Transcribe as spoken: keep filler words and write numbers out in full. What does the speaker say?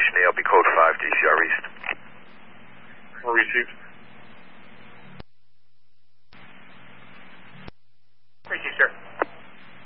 destination A L B code five, D C R East. Received.